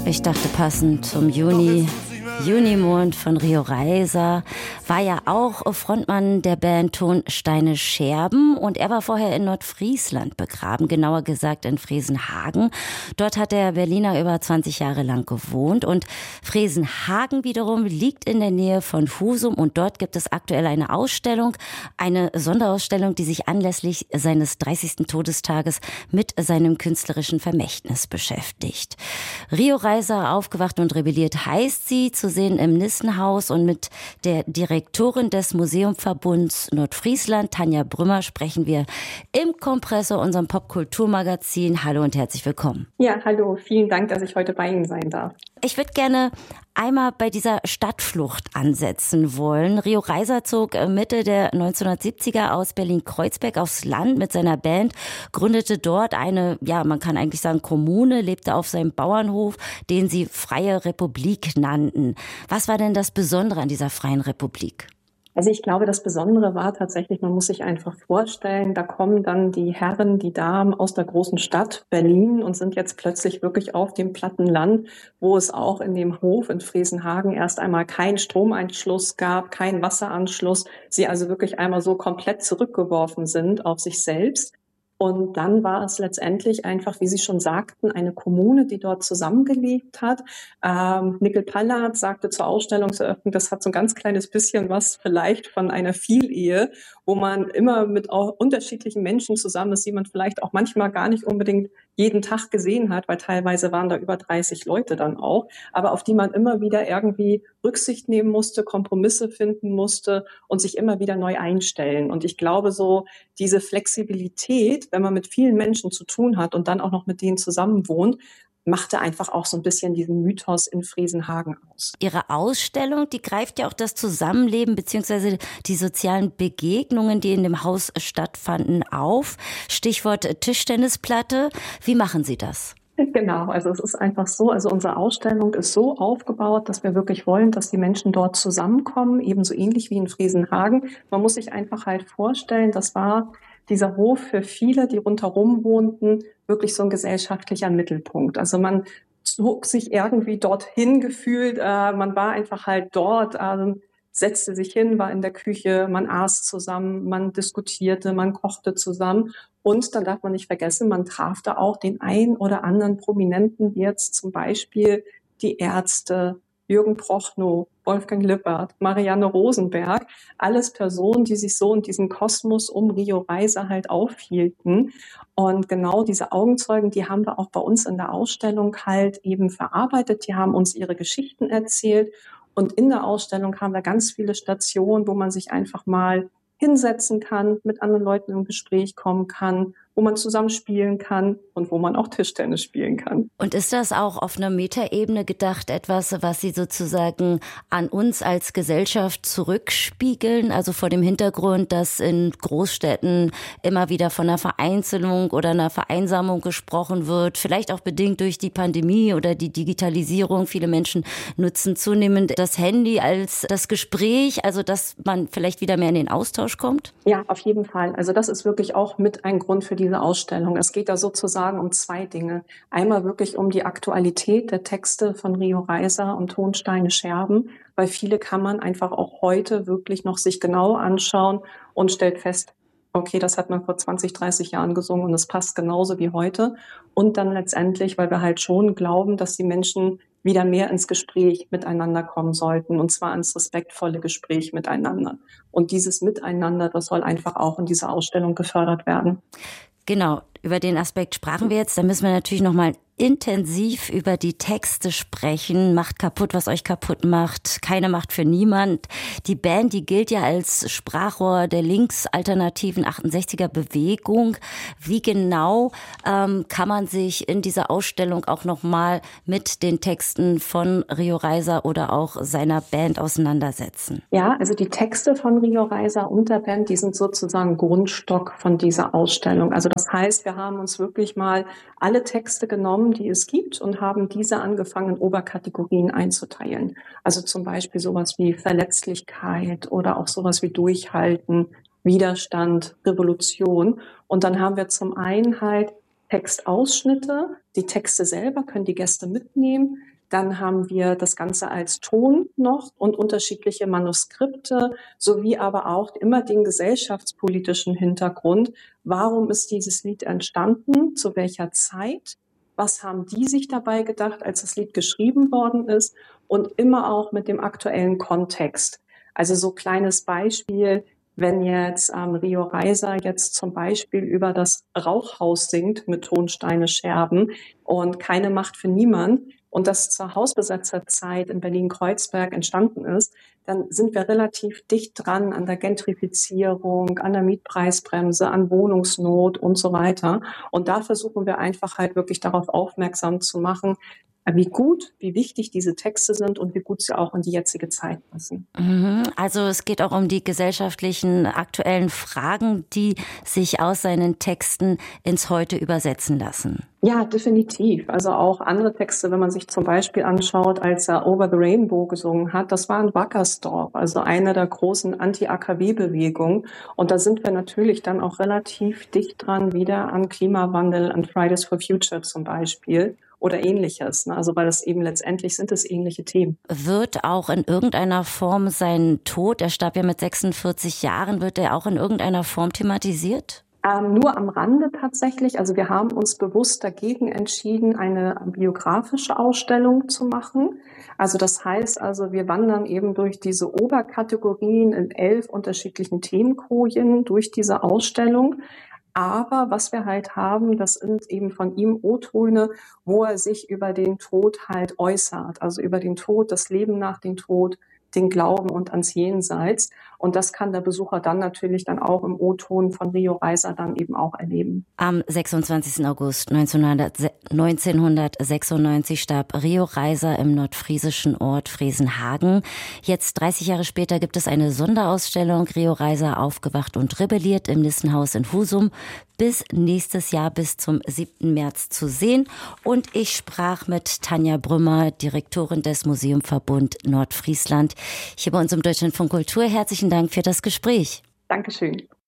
Ich dachte, passend zum Junimond von Rio Reiser, war ja auch Frontmann der Band Tonsteine Scherben und er war vorher in Nordfriesland begraben, genauer gesagt in Fresenhagen. Dort hat der Berliner über 20 Jahre lang gewohnt und Fresenhagen wiederum liegt in der Nähe von Husum und dort gibt es aktuell eine Ausstellung, eine Sonderausstellung, die sich anlässlich seines 30. Todestages mit seinem künstlerischen Vermächtnis beschäftigt. Rio Reiser, aufgewacht und rebelliert, heißt sie, zu sehen im Nissenhaus, und mit der Direktorin des Museumverbunds Nordfriesland, Tanja Brümmer, sprechen wir im Kompressor, unserem Popkulturmagazin. Hallo und herzlich willkommen. Ja, hallo, vielen Dank, dass ich heute bei Ihnen sein darf. Ich würde gerne einmal bei dieser Stadtflucht ansetzen wollen. Rio Reiser zog Mitte der 1970er aus Berlin-Kreuzberg aufs Land mit seiner Band, gründete dort eine, ja, man kann eigentlich sagen Kommune, lebte auf seinem Bauernhof, den sie Freie Republik nannten. Was war denn das Besondere an dieser Freien Republik? Also ich glaube, das Besondere war tatsächlich, man muss sich einfach vorstellen, da kommen dann die Herren, die Damen aus der großen Stadt Berlin und sind jetzt plötzlich wirklich auf dem platten Land, wo es auch in dem Hof in Fresenhagen erst einmal keinen Stromeinschluss gab, keinen Wasseranschluss, sie also wirklich einmal so komplett zurückgeworfen sind auf sich selbst. Und dann war es letztendlich einfach, wie Sie schon sagten, eine Kommune, die dort zusammengelebt hat. Nickel Pallard sagte zur Ausstellungseröffnung, das hat so ein ganz kleines bisschen was vielleicht von einer Vielehe, wo man immer mit auch unterschiedlichen Menschen zusammen ist, die man vielleicht auch manchmal gar nicht unbedingt jeden Tag gesehen hat, weil teilweise waren da über 30 Leute dann auch, aber auf die man immer wieder irgendwie Rücksicht nehmen musste, Kompromisse finden musste und sich immer wieder neu einstellen. Und ich glaube, so diese Flexibilität, wenn man mit vielen Menschen zu tun hat und dann auch noch mit denen zusammen wohnt, machte einfach auch so ein bisschen diesen Mythos in Fresenhagen aus. Ihre Ausstellung, die greift ja auch das Zusammenleben bzw. die sozialen Begegnungen, die in dem Haus stattfanden, auf. Stichwort Tischtennisplatte. Wie machen Sie das? Genau, also es ist einfach so, also unsere Ausstellung ist so aufgebaut, dass wir wirklich wollen, dass die Menschen dort zusammenkommen, ebenso ähnlich wie in Fresenhagen. Man muss sich einfach halt vorstellen, das war dieser Hof für viele, die rundherum wohnten, wirklich so ein gesellschaftlicher Mittelpunkt. Also man zog sich irgendwie dorthin gefühlt, man war einfach halt dort, setzte sich hin, war in der Küche, man aß zusammen, man diskutierte, man kochte zusammen. Und dann darf man nicht vergessen, man traf da auch den einen oder anderen Prominenten, wie jetzt zum Beispiel die Ärzte, Jürgen Prochnow, Wolfgang Lippert, Marianne Rosenberg, alles Personen, die sich so in diesem Kosmos um Rio Reiser halt aufhielten. Und genau diese Augenzeugen, die haben wir auch bei uns in der Ausstellung halt eben verarbeitet. Die haben uns ihre Geschichten erzählt. Und in der Ausstellung haben wir ganz viele Stationen, wo man sich einfach mal hinsetzen kann, mit anderen Leuten im Gespräch kommen kann, wo man zusammen spielen kann und wo man auch Tischtennis spielen kann. Und ist das auch auf einer Metaebene gedacht, etwas, was Sie sozusagen an uns als Gesellschaft zurückspiegeln? Also vor dem Hintergrund, dass in Großstädten immer wieder von einer Vereinzelung oder einer Vereinsamung gesprochen wird, vielleicht auch bedingt durch die Pandemie oder die Digitalisierung. Viele Menschen nutzen zunehmend das Handy als das Gespräch, also dass man vielleicht wieder mehr in den Austausch kommt? Ja, auf jeden Fall. Also das ist wirklich auch mit ein Grund für diese Ausstellung. Es geht da sozusagen um zwei Dinge. Einmal wirklich um die Aktualität der Texte von Rio Reiser und Tonsteine Scherben, weil viele kann man einfach auch heute wirklich noch sich genau anschauen und stellt fest, okay, das hat man vor 20, 30 Jahren gesungen und es passt genauso wie heute. Und dann letztendlich, weil wir halt schon glauben, dass die Menschen wieder mehr ins Gespräch miteinander kommen sollten, und zwar ins respektvolle Gespräch miteinander. Und dieses Miteinander, das soll einfach auch in dieser Ausstellung gefördert werden. Genau, über den Aspekt sprachen wir jetzt. Da müssen wir natürlich nochmal intensiv über die Texte sprechen. Macht kaputt, was euch kaputt macht. Keine Macht für niemand. Die Band, die gilt ja als Sprachrohr der linksalternativen 68er Bewegung. Wie genau kann man sich in dieser Ausstellung auch nochmal mit den Texten von Rio Reiser oder auch seiner Band auseinandersetzen? Ja, also die Texte von Rio Reiser und der Band, die sind sozusagen Grundstock von dieser Ausstellung. Also das heißt, wir haben uns wirklich mal alle Texte genommen, die es gibt, und haben diese angefangen, in Oberkategorien einzuteilen. Also zum Beispiel sowas wie Verletzlichkeit oder auch sowas wie Durchhalten, Widerstand, Revolution. Und dann haben wir zum einen halt Textausschnitte. Die Texte selber können die Gäste mitnehmen. Dann haben wir das Ganze als Ton noch und unterschiedliche Manuskripte, sowie aber auch immer den gesellschaftspolitischen Hintergrund. Warum ist dieses Lied entstanden? Zu welcher Zeit? Was haben die sich dabei gedacht, als das Lied geschrieben worden ist? Und immer auch mit dem aktuellen Kontext. Also so kleines Beispiel, wenn jetzt Rio Reiser jetzt zum Beispiel über das Rauchhaus singt mit Tonsteine Scherben und keine Macht für niemand und das zur Hausbesetzerzeit in Berlin-Kreuzberg entstanden ist, dann sind wir relativ dicht dran an der Gentrifizierung, an der Mietpreisbremse, an Wohnungsnot und so weiter. Und da versuchen wir einfach halt wirklich darauf aufmerksam zu machen, wie gut, wie wichtig diese Texte sind und wie gut sie auch in die jetzige Zeit passen. Also es geht auch um die gesellschaftlichen aktuellen Fragen, die sich aus seinen Texten ins Heute übersetzen lassen. Ja, definitiv. Also auch andere Texte, wenn man sich zum Beispiel anschaut, als er Over the Rainbow gesungen hat, das war in Wackersdorf, also eine der großen Anti-AKW-Bewegungen. Und da sind wir natürlich dann auch relativ dicht dran wieder an Klimawandel, an Fridays for Future zum Beispiel oder Ähnliches. Also weil das eben letztendlich sind es ähnliche Themen. Wird auch in irgendeiner Form sein Tod, er starb ja mit 46 Jahren, wird er auch in irgendeiner Form thematisiert? Nur am Rande tatsächlich. Also wir haben uns bewusst dagegen entschieden, eine biografische Ausstellung zu machen. Also das heißt also, wir wandern eben durch diese Oberkategorien in 11 unterschiedlichen Themenkojen durch diese Ausstellung. Aber was wir halt haben, das sind eben von ihm O-Töne, wo er sich über den Tod halt äußert. Also über den Tod, das Leben nach dem Tod, den Glauben und ans Jenseits. Und das kann der Besucher dann natürlich dann auch im O-Ton von Rio Reiser dann eben auch erleben. Am 26. August 1996 starb Rio Reiser im nordfriesischen Ort Fresenhagen. Jetzt 30 Jahre später gibt es eine Sonderausstellung Rio Reiser aufgewacht und rebelliert im Nissenhaus in Husum. Bis nächstes Jahr, bis zum 7. März zu sehen. Und ich sprach mit Tanja Brümmer, Direktorin des Museumverbund Nordfriesland, hier bei uns im Deutschlandfunk Kultur. Herzlichen Dank für das Gespräch. Dankeschön.